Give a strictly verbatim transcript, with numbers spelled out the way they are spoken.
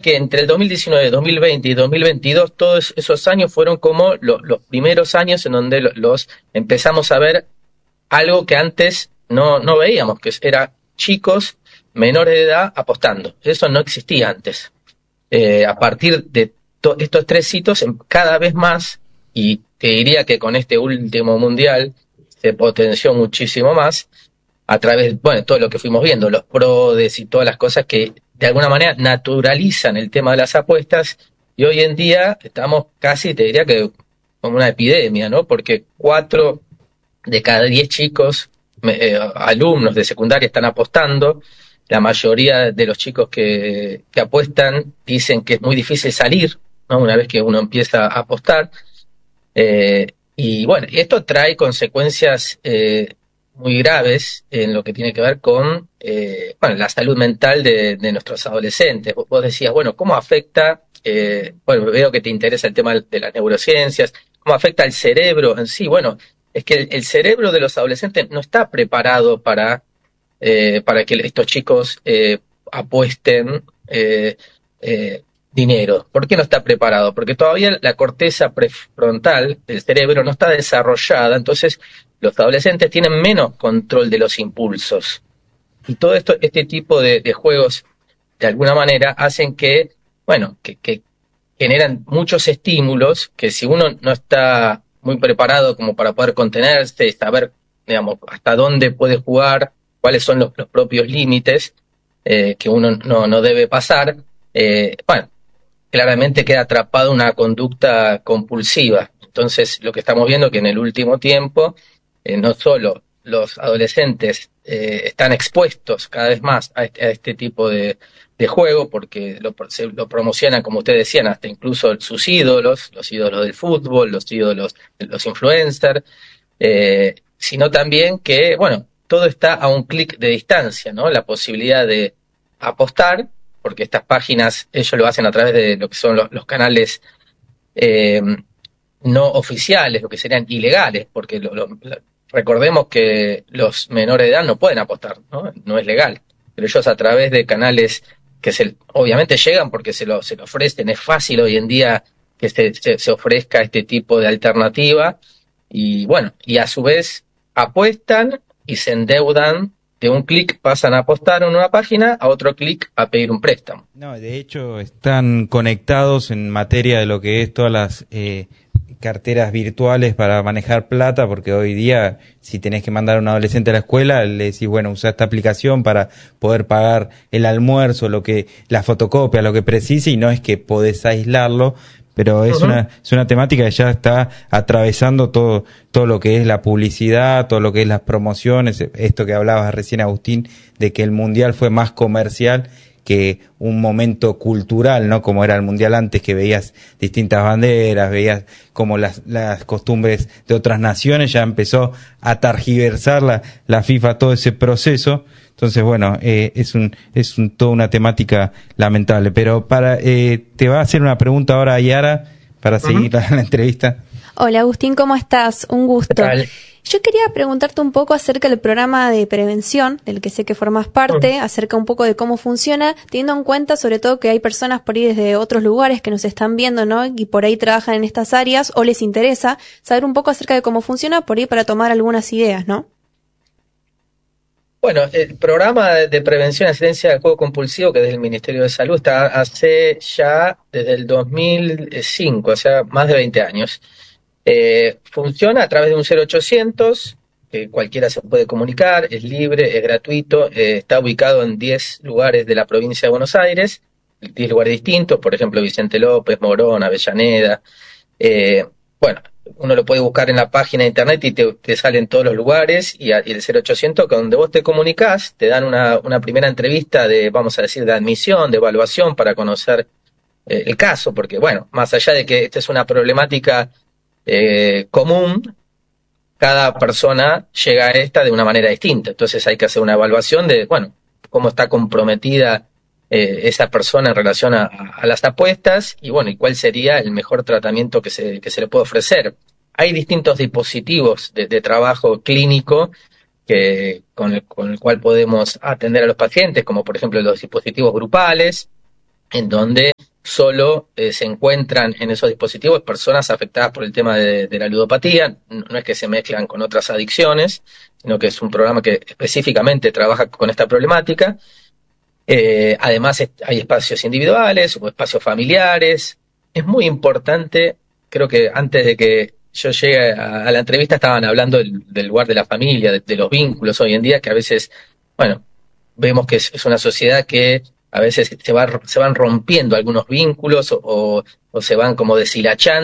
que entre el dos mil diecinueve, dos mil veinte y dos mil veintidós, todos esos años fueron como lo, los primeros años en donde lo, los empezamos a ver algo que antes no, no veíamos, que era chicos menores de edad apostando. Eso no existía antes. Eh, a partir de to- estos tres hitos, cada vez más, y te diría que con este último mundial se potenció muchísimo más, a través, bueno, de todo lo que fuimos viendo, los prodes y todas las cosas que de alguna manera naturalizan el tema de las apuestas, y hoy en día estamos casi, te diría que como una epidemia, ¿no? Porque cuatro de cada diez chicos, eh, alumnos de secundaria están apostando. La mayoría de los chicos que, que apuestan dicen que es muy difícil salir, ¿no? Una vez que uno empieza a apostar. Eh, y bueno, y esto trae consecuencias eh, muy graves en lo que tiene que ver con eh, bueno, la salud mental de, de nuestros adolescentes. Vos, vos decías, bueno, ¿cómo afecta? Eh, bueno, veo que te interesa el tema de las neurociencias. ¿Cómo afecta al cerebro en sí? Bueno, es que el, el cerebro de los adolescentes no está preparado para, eh, para que estos chicos eh, apuesten eh, eh, dinero. ¿Por qué no está preparado? Porque todavía la corteza prefrontal del cerebro no está desarrollada, entonces los adolescentes tienen menos control de los impulsos. Y todo esto, este tipo de, de juegos, de alguna manera, hacen que, bueno, que, que generan muchos estímulos que si uno no está muy preparado como para poder contenerse, saber, digamos, hasta dónde puede jugar, cuáles son los, los propios límites eh, que uno no, no debe pasar, eh, bueno, claramente queda atrapado en una conducta compulsiva. Entonces, lo que estamos viendo es que en el último tiempo, eh, no solo los adolescentes eh, están expuestos cada vez más a este, a este tipo de, de juego, porque lo, se, lo promocionan, como ustedes decían, hasta incluso sus ídolos, los ídolos del fútbol, los ídolos, los influencers, eh, sino también que, bueno, todo está a un clic de distancia, ¿no? La posibilidad de apostar, porque estas páginas, ellos lo hacen a través de lo que son los, los canales eh, no oficiales, lo que serían ilegales, porque lo, lo, lo, recordemos que los menores de edad no pueden apostar, ¿no? No es legal, pero ellos a través de canales que se, obviamente llegan porque se lo, se lo ofrecen, es fácil hoy en día que se, se, se ofrezca este tipo de alternativa, y bueno, y a su vez apuestan y se endeudan. De un clic pasan a apostar en una página, a otro clic a pedir un préstamo. No, de hecho están conectados en materia de lo que es todas las eh, carteras virtuales para manejar plata, porque hoy día si tenés que mandar a un adolescente a la escuela, le decís, bueno, usa esta aplicación para poder pagar el almuerzo, lo que la fotocopia, lo que precise, y no es que podés aislarlo, pero es uh-huh. una es una temática que ya está atravesando todo todo lo que es la publicidad, todo lo que es las promociones, esto que hablabas recién, Agustín, de que el mundial fue más comercial que un momento cultural, ¿no? Como era el mundial antes, que veías distintas banderas, veías como las las costumbres de otras naciones, ya empezó a targiversar la la FIFA todo ese proceso. Entonces, bueno, eh, es un es un, toda una temática lamentable. Pero para eh, te va a hacer una pregunta ahora, Yara, para uh-huh. seguir la, la entrevista. Hola, Agustín, ¿cómo estás? Un gusto. ¿Qué tal? Yo quería preguntarte un poco acerca del programa de prevención, del que sé que formas parte, uh-huh. acerca un poco de cómo funciona, teniendo en cuenta sobre todo que hay personas por ahí desde otros lugares que nos están viendo, ¿no? Y por ahí trabajan en estas áreas o les interesa saber un poco acerca de cómo funciona, por ahí para tomar algunas ideas, ¿no? Bueno, el programa de prevención y asistencia al juego compulsivo, que es del Ministerio de Salud, está hace ya desde el dos mil cinco, o sea, más de veinte años. Eh, funciona a través de un cero ochocientos, que cualquiera se puede comunicar, es libre, es gratuito, eh, está ubicado en diez lugares de la provincia de Buenos Aires, diez lugares distintos, por ejemplo, Vicente López, Morón, Avellaneda. Eh, bueno, uno lo puede buscar en la página de internet y te, te salen todos los lugares, y, a, y el cero ochocientos, donde vos te comunicás, te dan una, una primera entrevista de, vamos a decir, de admisión, de evaluación para conocer eh, el caso, porque bueno, más allá de que esta es una problemática eh, común, cada persona llega a esta de una manera distinta, entonces hay que hacer una evaluación de, bueno, cómo está comprometida eh, esa persona en relación a, a las apuestas, y bueno, y cuál sería el mejor tratamiento que se, que se le puede ofrecer. Hay distintos dispositivos de, de trabajo clínico que, con, el, con el cual podemos atender a los pacientes, como por ejemplo los dispositivos grupales, en donde solo eh, se encuentran en esos dispositivos personas afectadas por el tema de, de la ludopatía. No es que se mezclan con otras adicciones, sino que es un programa que específicamente trabaja con esta problemática. Eh, además hay espacios individuales o espacios familiares. Es muy importante, creo que antes de que yo llegue a, a la entrevista estaban hablando del, del lugar de la familia, de, de los vínculos hoy en día, que a veces, bueno, vemos que es, es una sociedad que a veces se, va, se van rompiendo algunos vínculos o, o, o se van como deshilachando.